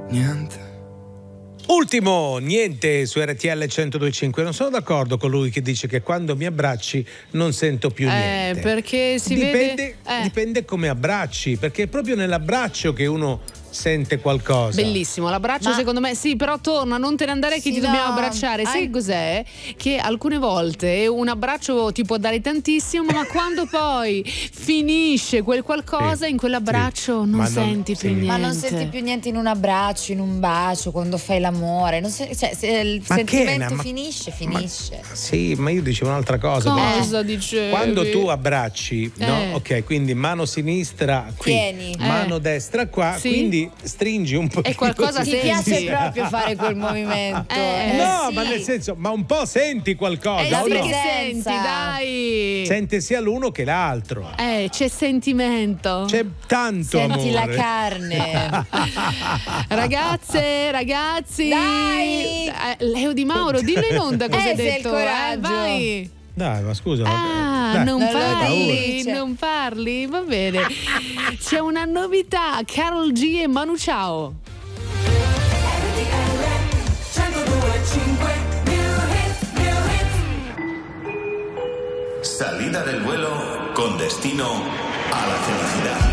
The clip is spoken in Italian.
niente. Ultimo, niente su RTL 102.5. Non sono d'accordo con lui che dice che quando mi abbracci non sento più niente. Perché dipende come abbracci, perché è proprio nell'abbraccio che uno sente qualcosa. Bellissimo, l'abbraccio secondo me sì, però torna, non te ne andare che Sì, ti dobbiamo no. abbracciare. Sai cos'è? Che alcune volte un abbraccio ti può dare tantissimo, ma quando poi finisce quel qualcosa, in quell'abbraccio non senti più niente. Ma non senti più niente in un abbraccio, in un bacio, quando fai l'amore. Non cioè, se il sentimento finisce. Sì, ma io dicevo un'altra cosa. Cosa dicevi? Quando tu abbracci, no? Ok, quindi mano sinistra qui, Tieni. mano destra qua, Sì. quindi stringi un po'. E qualcosa Ti piace proprio fare quel movimento. No, sì. ma nel senso, ma un po' senti qualcosa. sì o no? che senti, dai. Sente sia l'uno che l'altro. C'è sentimento. C'è tanto Senti amore. la carne. Ragazze, ragazzi. Dai. Leo Di Mauro, dillo in onda cosa hai se hai il detto. coraggio. Vai. Dai, ma scusa. Ah, non lo parli, dice. non parli, va bene. C'è una novità, Karol G e Manu Chao. Salida del vuelo con destino a la felicidad.